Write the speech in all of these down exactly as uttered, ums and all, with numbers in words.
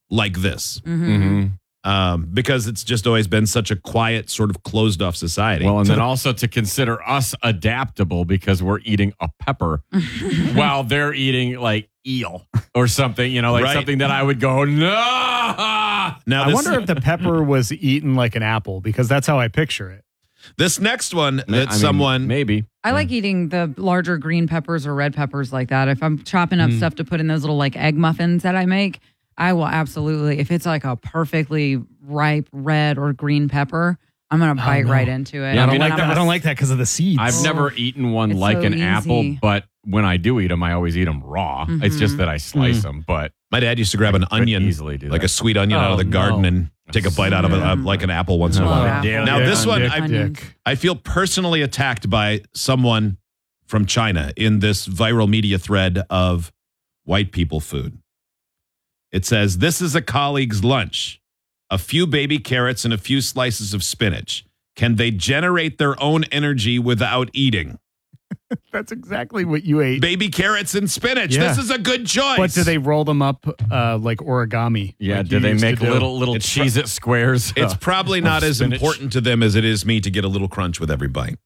like this. Mm-hmm. Mm-hmm. Um, because it's just always been such a quiet, sort of closed off society. Well, and then also to consider us adaptable because we're eating a pepper while they're eating like eel or something, you know, like Right. something that I would go, no. Now, I this, wonder if the pepper was eaten like an apple because that's how I picture it. this next one that I mean, someone maybe. I like eating the larger green peppers or red peppers like that. If I'm chopping up stuff to put in those little like egg muffins that I make, I will absolutely, if it's like a perfectly ripe red or green pepper, I'm going to bite no. right into it. Yeah, I I don't mean, like I'm that. a- I don't like that because of the seeds. I've Oh. never eaten one It's like so an easy. apple, but when I do eat them, I always eat them raw. It's just that I slice them, but my dad used to grab I an could onion, easily do like that. a sweet onion out of Oh, the garden, no. and take a bite out of it, uh, like an apple once in a Love while. apples. Now, this one, Dick, I, Dick. I feel personally attacked by someone from China in this viral media thread of white people food. It says, this is a colleague's lunch. A few baby carrots and a few slices of spinach. Can they generate their own energy without eating? That's exactly what you ate. Baby carrots and spinach. Yeah. This is a good choice. But do they roll them up uh, like origami? yeah, like do you they used to make do? little little It's pro- Cheez-It squares? It's uh, probably of not as spinach? important to them as it is me to get a little crunch with every bite.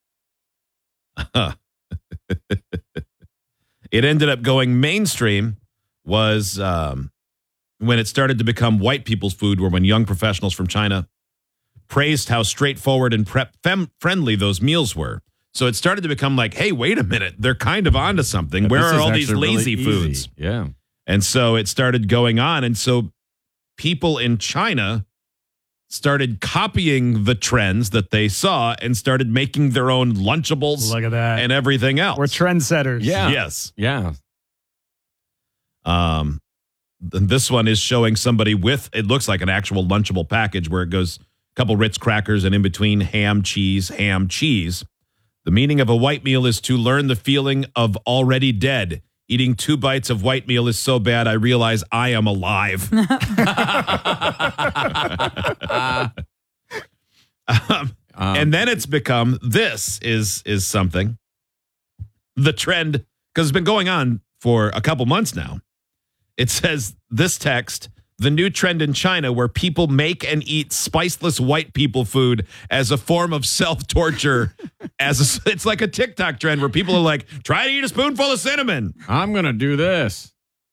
It ended up going mainstream was um, when it started to become white people's food, or when young professionals from China praised how straightforward and prep fem- friendly those meals were. So it started to become like, hey, wait a minute. They're kind of onto something. Yeah, Where this are is all these actually really lazy easy. foods? Yeah. And so it started going on. And so people in China started copying the trends that they saw and started making their own Lunchables Look at that. and everything else. We're trendsetters. Yeah. Yes. Yeah. Um, th- this one is showing somebody with, it looks like an actual Lunchable package where it goes a couple Ritz crackers and in between ham, cheese, ham, cheese. The meaning of a white meal is to learn the feeling of already dead. Eating two bites of white meal is so bad I realize I am alive. um, Um, and then it's become, this is is something. The trend, because it's been going on for a couple months now. It says this text, the new trend in China where people make and eat spiceless white people food as a form of self-torture. as a, It's like a TikTok trend where people are like, try to eat a spoonful of cinnamon. I'm going to do this.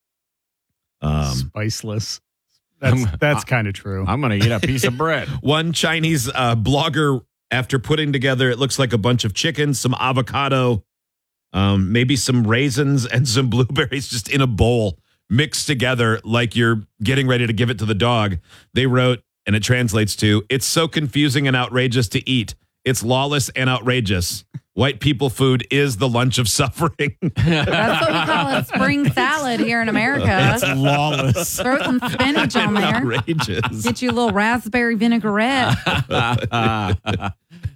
Um, Spiceless. That's I'm- that's kind of true. I'm going to eat a piece of bread. one Chinese uh, blogger, after putting together, it looks like a bunch of chicken, some avocado, um, maybe some raisins and some blueberries just in a bowl mixed together like you're getting ready to give it to the dog. They wrote, and it translates to, it's so confusing and outrageous to eat. It's lawless and outrageous. White people food is the lunch of suffering. That's what we call a spring salad here in America. It's lawless. Throw some spinach on there. Outrageous. Get you a little raspberry vinaigrette. that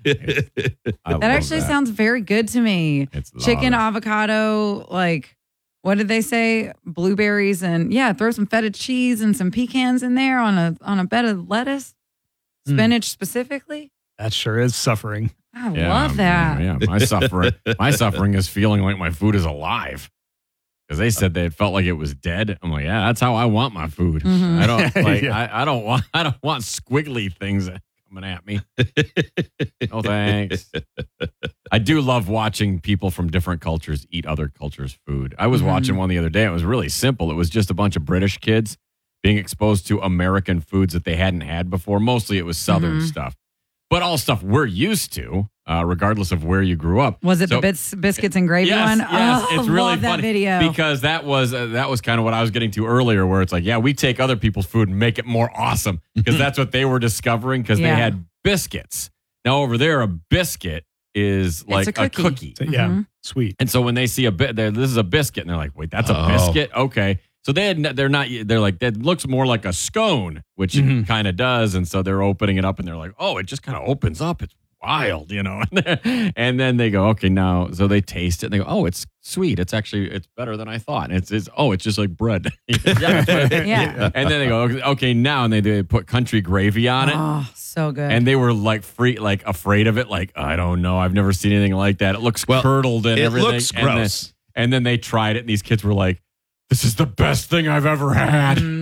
That actually sounds very good to me. It's Chicken, lawless. avocado, like, what did they say? Blueberries and, yeah, throw some feta cheese and some pecans in there on a on a bed of lettuce. Mm. Spinach specifically. That sure is suffering. I Yeah, love that. Yeah, my suffering. My suffering is feeling like my food is alive. Because they said they felt like it was dead. I'm like, yeah, that's how I want my food. Mhm. I don't like. Yeah. I, I don't want. I don't want squiggly things coming at me. No thanks. I do love watching people from different cultures eat other cultures' food. I was Mhm. watching one the other day. It was really simple. It was just a bunch of British kids being exposed to American foods that they hadn't had before. Mostly it was Southern Mhm. stuff, but all stuff we're used to, uh, regardless of where you grew up. Was it So- the bits, biscuits and gravy Yes, one? yes, oh, it's really love that funny video. because that was uh, that was kind of what I was getting to earlier, where it's like, yeah, we take other people's food and make it more awesome because that's what they were discovering because Yeah. they had biscuits. Now over there, a biscuit is like a cookie. a cookie, So, yeah, Mhm. sweet. and so when they see a bit, this is a biscuit, and they're like, wait, that's a Oh. biscuit, okay. So they had, they're not. They're like that looks more like a scone, which it Mhm. kind of does, and so they're opening it up, and they're like, oh, it just kind of opens up. It's wild, you know. And then they go, okay, now, so they taste it, and they go, oh, it's sweet. It's actually it's better than I thought. And it's, it's oh, it's just like bread. Yeah, that's what it is. Yeah. And then they go, okay, okay, now, and they, they put country gravy on it. Oh, so good. And they were like free, like afraid of it. Like, I don't know. I've never seen anything like that. It looks Well, curdled and it everything. looks And then- gross. And then they tried it, and these kids were like, this is the best thing I've ever had. Mm,